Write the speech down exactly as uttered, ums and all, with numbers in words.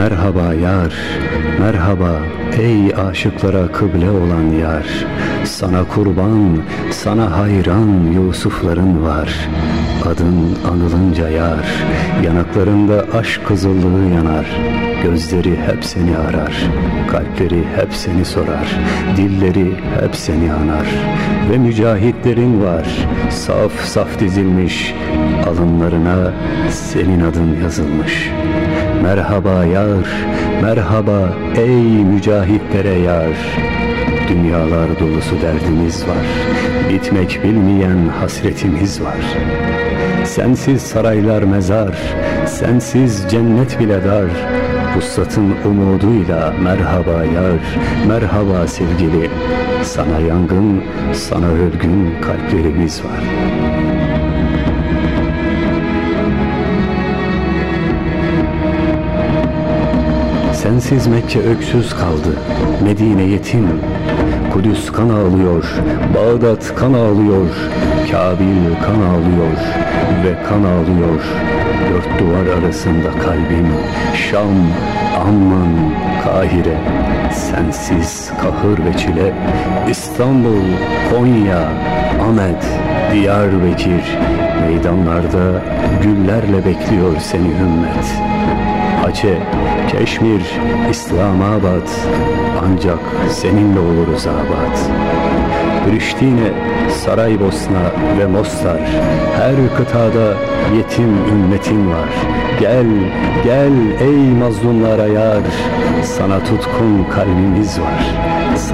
Merhaba yar, merhaba ey aşıklara kıble olan yar. Sana kurban, sana hayran Yusufların var. Adın anılınca yar, yanaklarında aşk kızıllığı yanar. Gözleri hep seni arar, kalpleri hep seni sorar, dilleri hep seni anar. Ve mücahitlerin var, saf saf dizilmiş, alınlarına senin adın yazılmış. Merhaba yar, merhaba ey mücahitlere yar. Dünyalar dolusu derdimiz var, bitmek bilmeyen hasretimiz var. Sensiz saraylar mezar, sensiz cennet bile dar. Vuslatın umuduyla merhaba yar, merhaba sevgili. Sana yangın, sana ölgün kalplerimiz var. Sensiz Mekke öksüz kaldı, Medine yetim. Kudüs kan ağlıyor, Bağdat kan ağlıyor, Kabil kan ağlıyor ve kan ağlıyor. Dört duvar arasında kalbim, Şam, Amman, Kahire. Sensiz kahır ve çile, İstanbul, Konya, Ahmet, Diyarbakır. Meydanlarda güllerle bekliyor seni ümmet. Hace, Keşmir, İslamabad, ancak seninle oluruz abad. Priştine, Saraybosna ve Mostar, her kıtada yetim ümmetin var. Gel, gel ey mazlumlara yar, sana tutkun kalbimiz var.